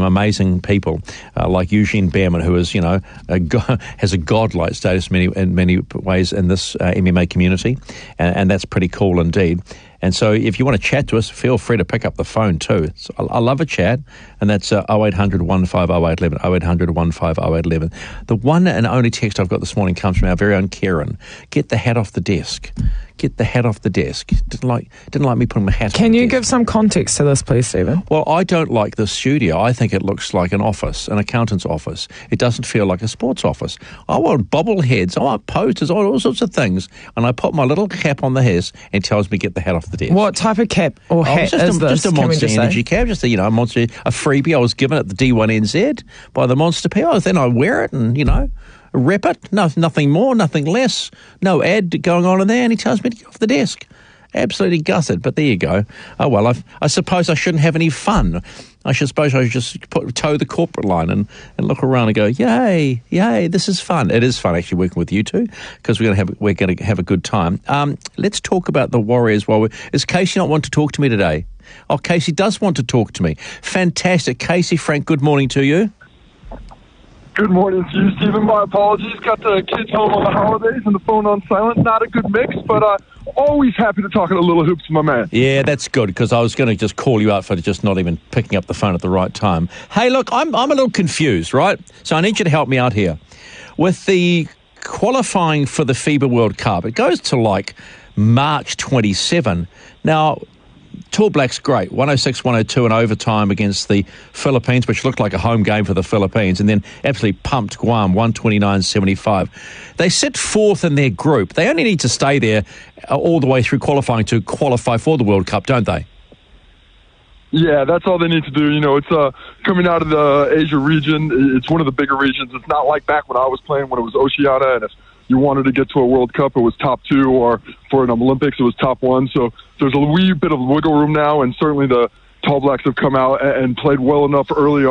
amazing people like Eugene Behrman, who is, has a godlike status in many ways in this MMA community, and that's pretty cool indeed. And so if you want to chat to us, feel free to pick up the phone too. So I love a chat, and that's 0800 150811, 0800 150811. The one and only text I've got this morning comes from our very own Karen. Get the hat off the desk. Get the hat off the desk. Didn't like me putting my hat on the desk. Can you give some context to this, please, Stephen? Well, I don't like the studio. I think it looks like an office, an accountant's office. It doesn't feel like a sports office. I want bobbleheads. I want posters. I want all sorts of things. And I put my little cap on the head and tells me get the hat off the desk. What type of cap or hat is this? Just a Monster Energy cap. Just a Monster, a freebie I was given at the D1NZ by the Monster people. Then I wear it and, rep it. No, nothing more, nothing less. No ad going on in there, and he tells me to get off the desk. Absolutely gutted, but there you go. Oh, well, I suppose I shouldn't have any fun. I should just toe the corporate line and look around and go, yay, this is fun. It is fun actually working with you two, because we're going to have a good time. Let's talk about the Warriors. Is Casey not want to talk to me today? Oh, Casey does want to talk to me. Fantastic. Casey, Frank, good morning to you. Good morning to you, Stephen. My apologies. Got the kids home on the holidays and the phone on silent. Not a good mix, but always happy to talk a little hoops, my man. Yeah, that's good, because I was going to just call you out for just not even picking up the phone at the right time. Hey, look, I'm a little confused, right? So I need you to help me out here. With the qualifying for the FIBA World Cup, it goes to like March 27. Now, Tall Blacks, great. 106-102 in overtime against the Philippines, which looked like a home game for the Philippines, and then absolutely pumped Guam, 129-75. They sit fourth in their group. They only need to stay there all the way through qualifying to qualify for the World Cup, don't they? Yeah, that's all they need to do. It's coming out of the Asia region. It's one of the bigger regions. It's not like back when I was playing, when it was Oceania, and if you wanted to get to a World Cup, it was top 2, or for an Olympics, it was top 1. So there's a wee bit of wiggle room now, and certainly the Tall Blacks have come out and played well enough early on.